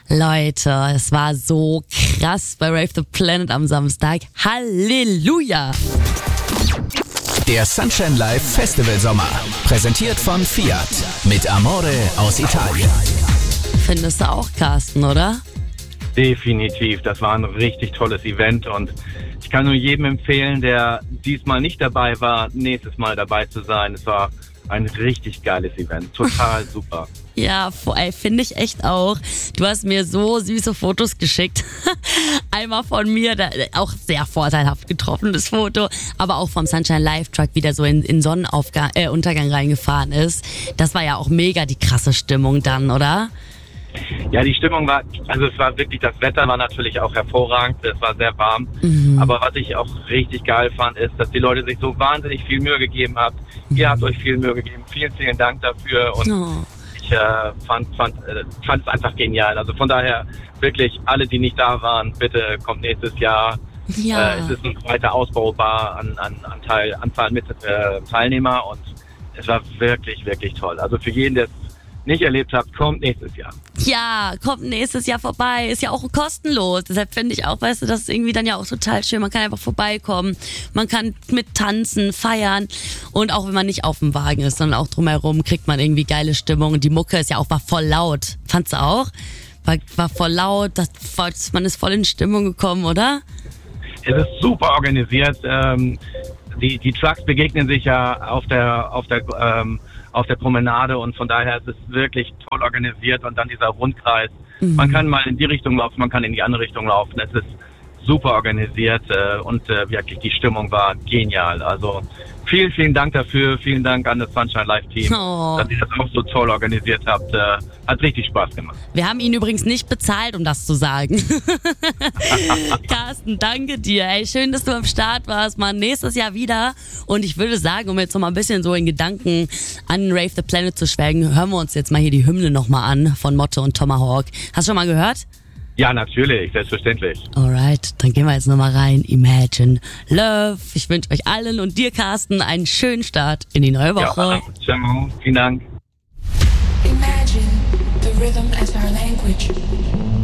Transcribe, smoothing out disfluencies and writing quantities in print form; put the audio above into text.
Leute, es war so krass bei Rave the Planet am Samstag. Halleluja! Der Sunshine Live Festival Sommer. Präsentiert von Fiat. Mit Amore aus Italien. Findest du auch, Carsten, oder? Definitiv. Das war ein richtig tolles Event und ich kann nur jedem empfehlen, der diesmal nicht dabei war, nächstes Mal dabei zu sein. Es war ein richtig geiles Event. Total super. Ja, finde ich echt auch. Du hast mir so süße Fotos geschickt. Einmal von mir, auch sehr vorteilhaft getroffenes Foto, aber auch vom Sunshine Live Truck, wie der so in Sonnenuntergang reingefahren ist. Das war ja auch mega die krasse Stimmung dann, oder? Ja, die Stimmung war, also es war wirklich, das Wetter war natürlich auch hervorragend, es war sehr warm. Aber was ich auch richtig geil fand, ist, dass die Leute sich so wahnsinnig viel Mühe gegeben haben. Ihr habt euch viel Mühe gegeben. Vielen, vielen Dank dafür und ich fand es einfach genial. Also von daher wirklich alle, die nicht da waren, bitte kommt nächstes Jahr. Ja. Es ist ein weiter ausbaubar an Anzahl mit Teilnehmer und es war wirklich, wirklich toll. Also für jeden, der es nicht erlebt habt, kommt nächstes Jahr. Ja, kommt nächstes Jahr vorbei. Ist ja auch kostenlos. Deshalb finde ich auch, weißt du, das ist irgendwie dann ja auch total schön. Man kann einfach vorbeikommen. Man kann mit tanzen, feiern. Und auch wenn man nicht auf dem Wagen ist, sondern auch drumherum, kriegt man irgendwie geile Stimmung. Und die Mucke ist ja auch, war voll laut. Fandst du auch? War voll laut. Man ist voll in Stimmung gekommen, oder? Es ist super organisiert. Die Trucks begegnen sich ja auf der Promenade und von daher ist es wirklich toll organisiert und dann dieser Rundkreis. Man kann mal in die Richtung laufen, man kann in die andere Richtung laufen. Es ist super organisiert und wirklich die Stimmung war genial. Also vielen, vielen Dank dafür. Vielen Dank an das Sunshine Live Team, dass ihr das auch so toll organisiert habt. Hat richtig Spaß gemacht. Wir haben ihn übrigens nicht bezahlt, um das zu sagen. Carsten, danke dir. Ey, schön, dass du am Start warst. Mal nächstes Jahr wieder. Und ich würde sagen, um jetzt noch mal ein bisschen so in Gedanken an Rave the Planet zu schwelgen, hören wir uns jetzt mal hier die Hymne noch mal an von Motto und Tomahawk. Hast du schon mal gehört? Ja, natürlich, selbstverständlich. Alright, dann gehen wir jetzt nochmal rein. Imagine Love. Ich wünsche euch allen und dir, Carsten, einen schönen Start in die neue Woche. Ja, ciao, vielen Dank. Imagine the rhythm as our language.